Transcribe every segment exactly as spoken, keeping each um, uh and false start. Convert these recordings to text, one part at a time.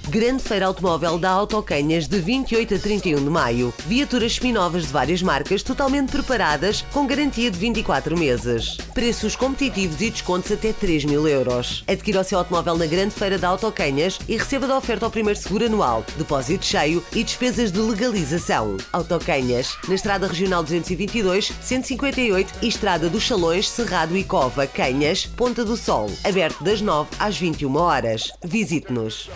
Grande Feira Automóvel da Autocanhas de vinte e oito a trinta e um de maio. Viaturas seminovas de várias marcas totalmente preparadas com garantia de vinte e quatro meses. Preços competitivos e descontos até três mil euros. Adquira o seu automóvel na Grande Feira da Autocanhas e receba da oferta ao primeiro seguro anual, depósito cheio e despesas de legalização. Autocanhas, na Estrada Regional duzentos e vinte e dois, cento e cinquenta e oito e Estrada dos Salões, Cerrado e Cova, Canhas, Ponta do Sol. Aberto das nove às vinte e uma horas. Visite-nos.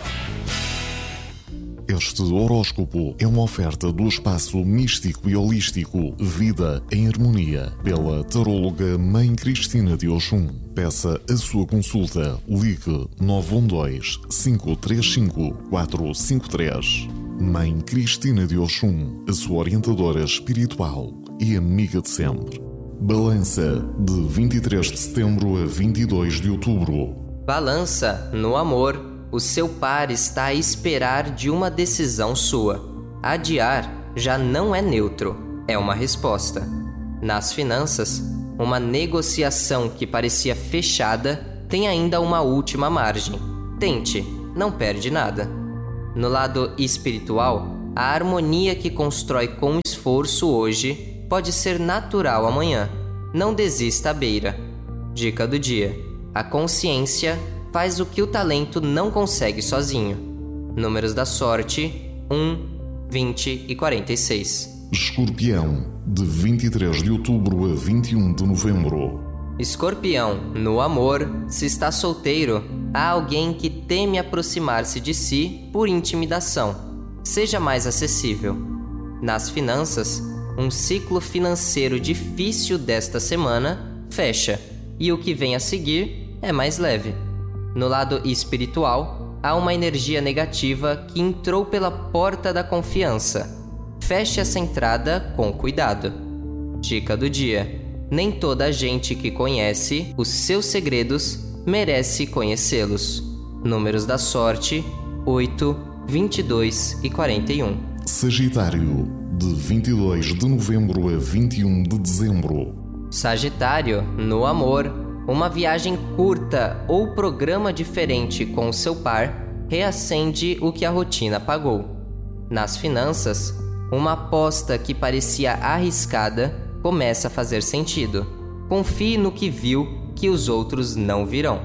Este horóscopo é uma oferta do espaço místico e holístico Vida em Harmonia, pela taróloga Mãe Cristina de Oxum. Peça a sua consulta. Ligue nove um dois, cinco três cinco, quatro cinco três. Mãe Cristina de Oxum, a sua orientadora espiritual e amiga de sempre. Balança, de vinte e três de setembro a vinte e dois de outubro. Balança, no amor, o seu par está a esperar de uma decisão sua. Adiar já não é neutro, é uma resposta. Nas finanças, uma negociação que parecia fechada tem ainda uma última margem. Tente, não perde nada. No lado espiritual, a harmonia que constrói com esforço hoje pode ser natural amanhã. Não desista à beira. Dica do dia: a consciência faz o que o talento não consegue sozinho. Números da sorte: um, vinte e quarenta e seis. Escorpião, de vinte e três de outubro a vinte e um de novembro. Escorpião, no amor, se está solteiro, há alguém que teme aproximar-se de si por intimidação. Seja mais acessível. Nas finanças, um ciclo financeiro difícil desta semana fecha, e o que vem a seguir é mais leve. No lado espiritual, há uma energia negativa que entrou pela porta da confiança. Feche essa entrada com cuidado. Dica do dia: nem toda a gente que conhece os seus segredos merece conhecê-los. Números da sorte: oito, vinte e dois e quarenta e um. Sagitário, de vinte e dois de novembro a vinte e um de dezembro. Sagitário, no amor, uma viagem curta ou programa diferente com o seu par reacende o que a rotina apagou. Nas finanças, uma aposta que parecia arriscada começa a fazer sentido. Confie no que viu, que os outros não virão.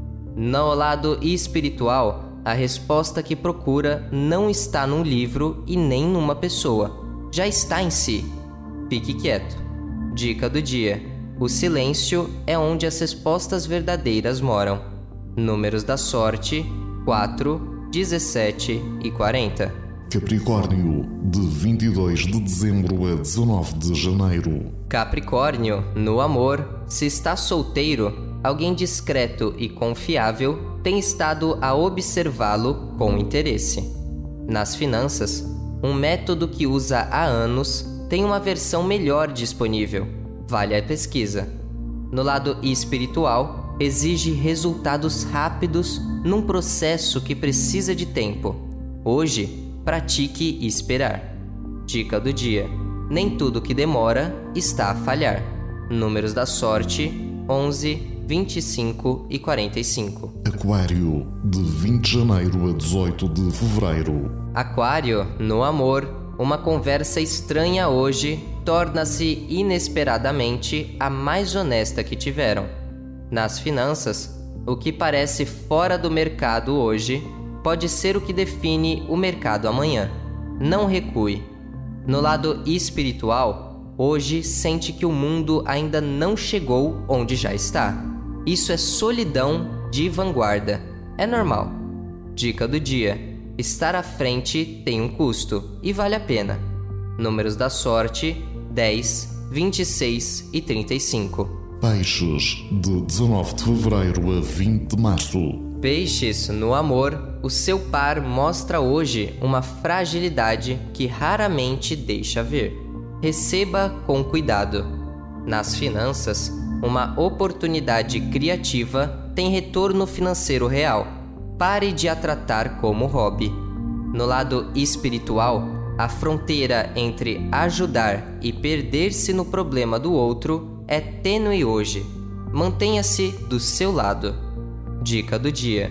No lado espiritual, a resposta que procura não está num livro e nem numa pessoa. Já está em si. Fique quieto. Dica do dia: o silêncio é onde as respostas verdadeiras moram. Números da sorte: quatro, dezessete e quarenta. Capricórnio, de vinte e dois de dezembro a dezenove de janeiro. Capricórnio, no amor, se está solteiro, alguém discreto e confiável tem estado a observá-lo com interesse. Nas finanças, um método que usa há anos tem uma versão melhor disponível. Vale a pesquisa. No lado espiritual, exige resultados rápidos num processo que precisa de tempo. Hoje, pratique esperar. Dica do dia: nem tudo que demora está a falhar. Números da sorte: onze, vinte e cinco e quarenta e cinco. Aquário, de vinte de janeiro a dezoito de fevereiro. Aquário, no amor, uma conversa estranha hoje torna-se inesperadamente a mais honesta que tiveram. Nas finanças, o que parece fora do mercado hoje pode ser o que define o mercado amanhã. Não recue. No lado espiritual, hoje sente que o mundo ainda não chegou onde já está. Isso é solidão de vanguarda. É normal. Dica do dia: estar à frente tem um custo e vale a pena. Números da sorte: dez, vinte e seis e trinta e cinco. Peixes, de dezenove de fevereiro a vinte de março. Peixes, no amor, o seu par mostra hoje uma fragilidade que raramente deixa ver. Receba com cuidado. Nas finanças, uma oportunidade criativa tem retorno financeiro real. Pare de a tratar como hobby. No lado espiritual, a fronteira entre ajudar e perder-se no problema do outro é tênue hoje. Mantenha-se do seu lado. Dica do dia: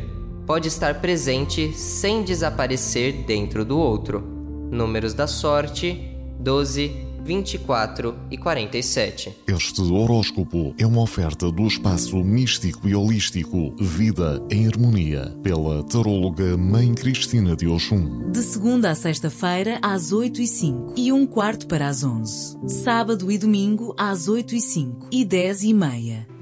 pode estar presente sem desaparecer dentro do outro. Números da sorte: doze, vinte e quatro e quarenta e sete. Este horóscopo é uma oferta do espaço místico e holístico Vida em Harmonia, pela taróloga Mãe Cristina de Oxum. De segunda a sexta-feira, às oito e cinco e um quarto para as onze. Sábado e domingo, às oito e cinco e dez e meia.